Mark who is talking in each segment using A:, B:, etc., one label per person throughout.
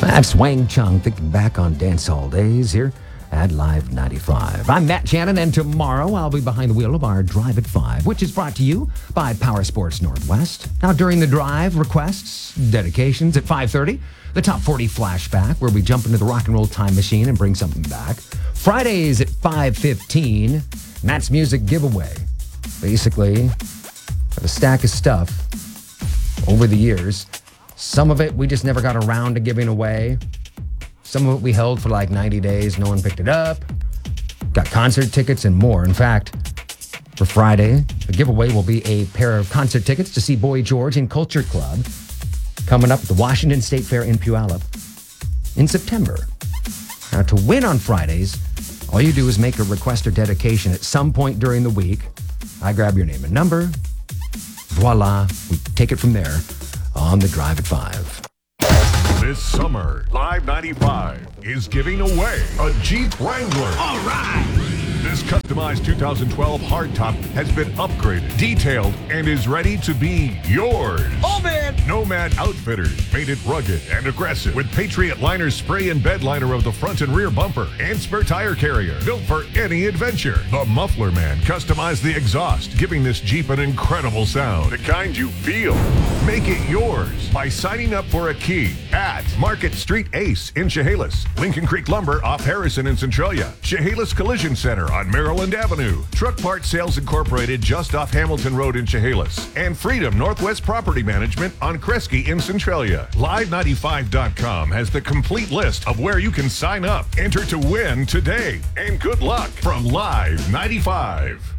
A: That's Wang Chung thinking back on dancehall days here at Live 95. I'm Matt Shannon, and tomorrow I'll be behind the wheel of our Drive at 5, which is brought to you by Power Sports Northwest. Now, during the drive, requests, dedications at 5:30, the Top 40 flashback, where we jump into the rock and roll time machine and bring something back. Fridays at 5:15, Matt's Music Giveaway. Basically, got a stack of stuff over the years. Some of it we just never got around to giving away. Some of it we held for like 90 days. No one picked it up. Got concert tickets and more. In fact, for Friday, the giveaway will be a pair of concert tickets to see Boy George and Culture Club coming up at the Washington State Fair in Puyallup in September. Now, to win on Fridays, all you do is make a request or dedication at some point during the week. I grab your name and number. Voila. We take it from there on the Drive at 5.
B: This summer, Live 95 is giving away a Jeep Wrangler.
C: All right!
B: This customized 2012 hardtop has been upgraded, detailed, and is ready to be yours.
C: Oh, man!
B: Nomad Outfitters made it rugged and aggressive with Patriot Liner spray and bed liner of the front and rear bumper and spare tire carrier, built for any adventure. The Muffler Man customized the exhaust, giving this Jeep an incredible sound, the kind you feel. Make it yours by signing up for a key at Market Street Ace in Chehalis, Lincoln Creek Lumber off Harrison in Centralia, Chehalis Collision Center on Maryland Avenue, Truck Parts Sales Incorporated just off Hamilton Road in Chehalis, and Freedom Northwest Property Management on Kresge in Centralia. Live95.com has the complete list of where you can sign up. Enter to win today, and good luck from Live 95.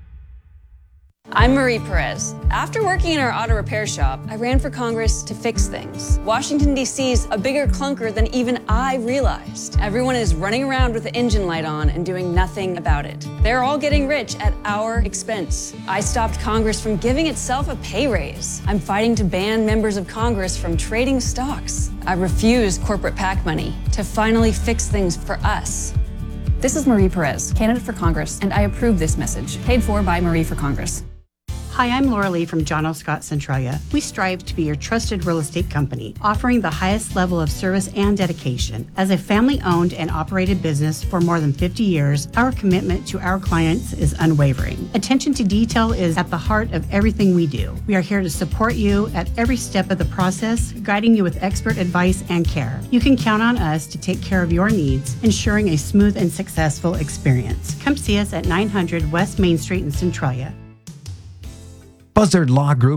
D: I'm Marie Perez. After working in our auto repair shop, I ran for Congress to fix things. Washington, D.C.'s a bigger clunker than even I realized. Everyone is running around with the engine light on and doing nothing about it. They're all getting rich at our expense. I stopped Congress from giving itself a pay raise. I'm fighting to ban members of Congress from trading stocks. I refuse corporate PAC money to finally fix things for us.
E: This is Marie Perez, candidate for Congress, and I approve this message. Paid for by Marie for Congress.
F: Hi, I'm Laura Lee from John O. Scott Centralia. We strive to be your trusted real estate company, offering the highest level of service and dedication. As a family-owned and operated business for more than 50 years, our commitment to our clients is unwavering. Attention to detail is at the heart of everything we do. We are here to support you at every step of the process, guiding you with expert advice and care. You can count on us to take care of your needs, ensuring a smooth and successful experience. Come see us at 900 West Main Street in Centralia.
A: Buzzard Law Group